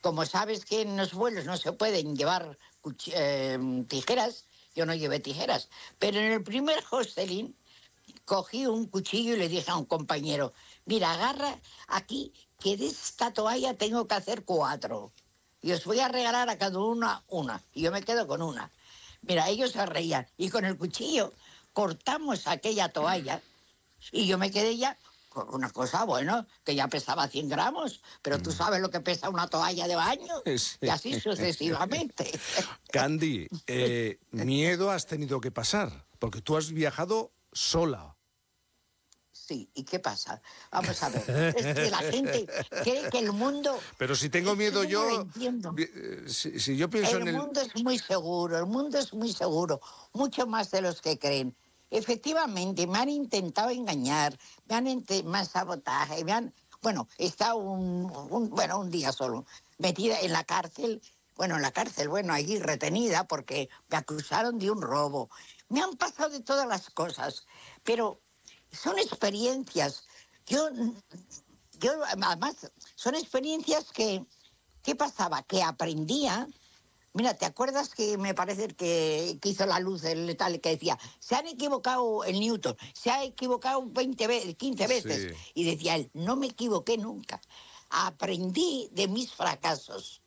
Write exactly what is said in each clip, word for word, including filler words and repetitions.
como sabes que en los vuelos no se pueden llevar eh, tijeras, yo no llevé tijeras, pero en el primer hostelín cogí un cuchillo y le dije a un compañero, mira, agarra aquí, que de esta toalla tengo que hacer cuatro. Y os voy a regalar a cada uno una. Y yo me quedo con una. Mira, ellos se reían. Y con el cuchillo cortamos aquella toalla. Y yo me quedé ya con una cosa, bueno, que ya pesaba cien gramos. Pero tú sabes lo que pesa una toalla de baño. Sí. Y así sucesivamente. Candy, eh, miedo has tenido que pasar. Porque tú has viajado sola. Sí, ¿y qué pasa? Vamos a ver, es que la gente cree que el mundo... Pero si tengo miedo yo... No lo yo... entiendo. Si, si yo pienso el en el... El mundo es muy seguro, el mundo es muy seguro, mucho más de los que creen. Efectivamente, me han intentado engañar, me han, ent... me han sabotaje, me han... Bueno, he estado un, un, bueno, un día solo, metida en la cárcel, bueno, en la cárcel, bueno, allí retenida porque me acusaron de un robo. Me han pasado de todas las cosas, pero... Son experiencias. Yo, yo, además, son experiencias que, ¿qué pasaba? Que aprendía. Mira, ¿te acuerdas que me parece que, que hizo la luz el letal que decía, se han equivocado el Newton, se ha equivocado veinte veces, quince veces? Sí. Y decía él, no me equivoqué nunca. Aprendí de mis fracasos.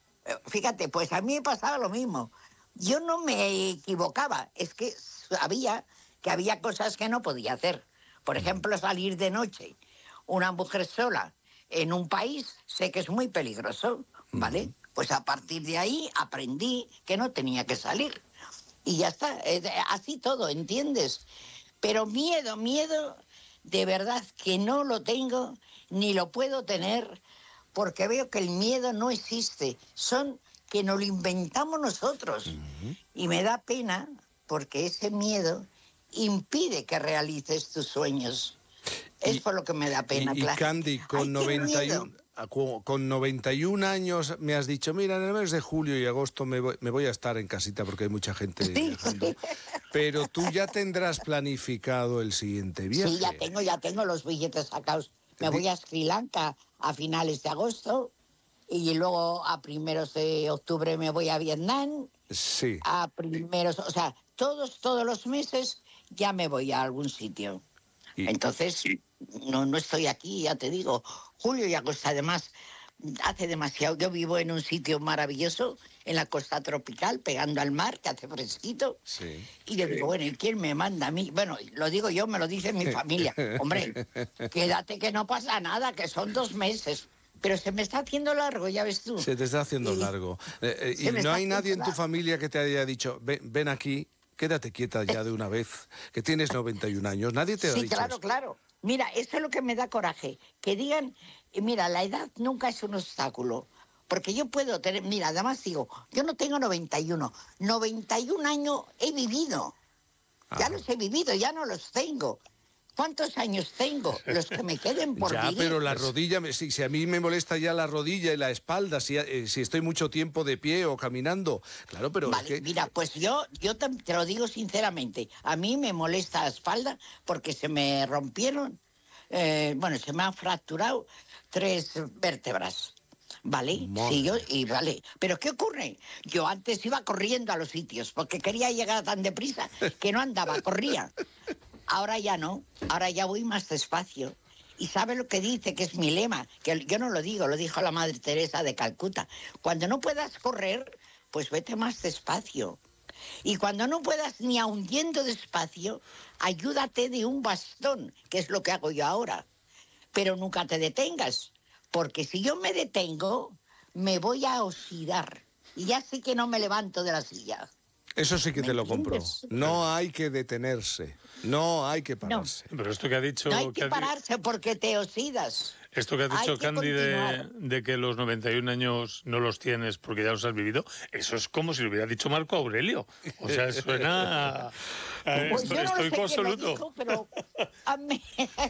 Fíjate, pues a mí me pasaba lo mismo. Yo no me equivocaba, es que sabía que había cosas que no podía hacer. Por ejemplo, salir de noche, una mujer sola en un país, sé que es muy peligroso, ¿vale? Uh-huh. Pues a partir de ahí aprendí que no tenía que salir. Y ya está, así todo, ¿entiendes? Pero miedo, miedo, de verdad que no lo tengo, ni lo puedo tener, porque veo que el miedo no existe. Son que nos lo inventamos nosotros. Uh-huh. Y me da pena, porque ese miedo... impide que realices tus sueños. Es y, por lo que me da pena, y, claro. Y Candy, con, noventa y uno, con noventa y un años me has dicho, mira, en el mes de julio y agosto me voy, me voy a estar en casita porque hay mucha gente sí. viajando. Pero tú ya tendrás planificado el siguiente viaje. Sí, ya tengo, ya tengo los billetes sacados. Me voy a Sri Lanka a finales de agosto y luego a primeros de octubre me voy a Vietnam. Sí. A primeros, o sea, todos, todos los meses ya me voy a algún sitio. ¿Y? Entonces, no, no estoy aquí, ya te digo. Julio y agosto, además, hace demasiado. Yo vivo en un sitio maravilloso, en la costa tropical, pegando al mar, que hace fresquito. Sí. Y yo digo, bueno, ¿y quién me manda a mí? Bueno, lo digo yo, me lo dice mi familia. Hombre, quédate que no pasa nada, que son dos meses. Pero se me está haciendo largo, ya ves tú. Se te está haciendo y, largo. Eh, eh, y no hay nadie en tu familia que te haya dicho, ven, ven aquí, quédate quieta ya de una vez, que tienes noventa y un años. Nadie te ha sí, dicho claro, eso. claro. Mira, eso es lo que me da coraje. Que digan, mira, la edad nunca es un obstáculo. Porque yo puedo tener, mira, además digo, yo no tengo noventa y uno. noventa y un años he vivido. Ajá. Ya los he vivido, ya no los tengo. ¿Cuántos años tengo? Los que me queden por ya, vivir. Pero la rodilla, si, si a mí me molesta ya la rodilla y la espalda, si, eh, si estoy mucho tiempo de pie o caminando, claro, pero... Vale, es que... mira, pues yo, yo te, te lo digo sinceramente, a mí me molesta la espalda porque se me rompieron, eh, bueno, se me han fracturado tres vértebras. ¿Vale? Madre. Sí, yo, y vale. Pero ¿qué ocurre? Yo antes iba corriendo a los sitios porque quería llegar tan deprisa que no andaba, corría. Ahora ya no, ahora ya voy más despacio. Y sabe lo que dice, que es mi lema, que yo no lo digo, lo dijo la Madre Teresa de Calcuta. Cuando no puedas correr, pues vete más despacio. Y cuando no puedas ni aun yendo despacio, ayúdate de un bastón, que es lo que hago yo ahora. Pero nunca te detengas, porque si yo me detengo, me voy a oxidar. Y ya sé que no me levanto de la silla. Eso sí que te lo compro. No hay que detenerse, no hay que pararse. No. Pero esto que ha dicho... No hay que, que pararse ha... porque te oxidas. Esto que ha dicho Candy de, de que los noventa y un años no los tienes porque ya los has vivido, eso es como si lo hubiera dicho Marco Aurelio. O sea, suena... A, pues esto, yo no estoy sé con absoluto. Quién lo dijo, pero a mí,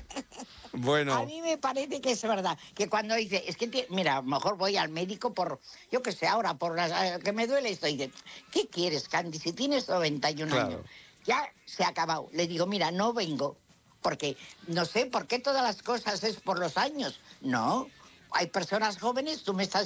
bueno. a mí me parece que es verdad. Que cuando dice, es que, mira, a lo mejor voy al médico por, yo qué sé, ahora, por las, que me duele esto. Y dice, ¿qué quieres, Candy? Si tienes noventa y un claro. años, ya se ha acabado. Le digo, mira, no vengo. Porque no sé por qué todas las cosas es por los años. No, hay personas jóvenes, tú me estás